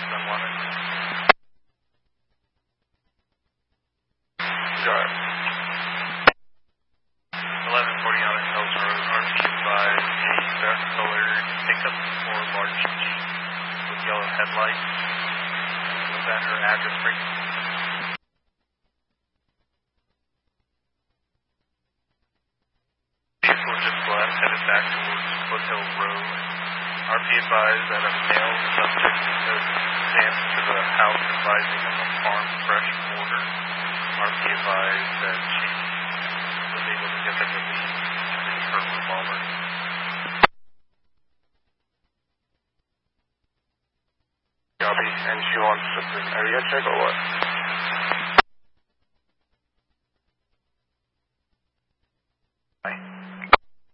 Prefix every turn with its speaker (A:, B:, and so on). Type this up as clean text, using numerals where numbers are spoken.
A: Sunwater. Got 1140 Allen Hills Road, RP by a dark-colored pickup or large Jeep with yellow headlights. Was that her address break? Vehicle just left, headed back towards Foothill Road. RP advised that a male subject has advanced to the house advising of a farm fresh order. RP advised that she was able to get them to leave using her revolver. Copy, and she wants an area check or what?